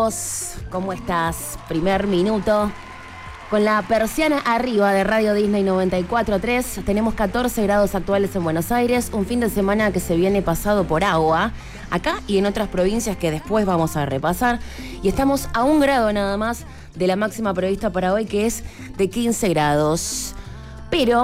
¿Cómo estás? Primer minuto. Con la persiana arriba de Radio Disney 94.3, tenemos 14 grados actuales en Buenos Aires, un fin de semana que se viene pasado por agua, acá y en otras provincias que después vamos a repasar. Y estamos a 1 grado nada más de la máxima prevista para hoy, que es de 15 grados. Pero